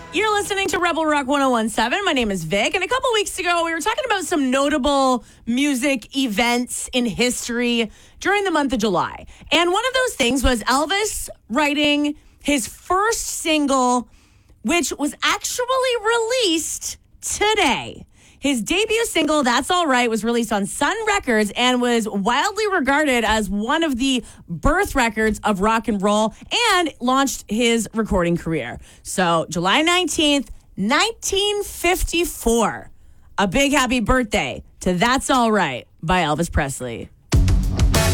You're listening to Rebel Rock 1017. My name is Vic. And a couple weeks ago, we were talking about some notable music events in history during the month of July. And one of those things was Elvis writing his first single, which was actually released today. His debut single, That's All Right, was released on Sun Records and was wildly regarded as one of the birth records of rock and roll and launched his recording career. So, July 19th, 1954. A big happy birthday to That's All Right by Elvis Presley.